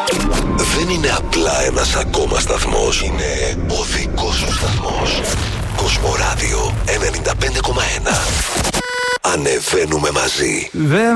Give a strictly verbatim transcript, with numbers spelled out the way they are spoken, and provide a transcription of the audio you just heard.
Δεν είναι απλά ένας ακόμα σταθμός. Είναι ο δικός σου σταθμός. Κοσμοράδιο ενενήντα πέντε κόμμα ένα. Ανεβαίνουμε μαζί.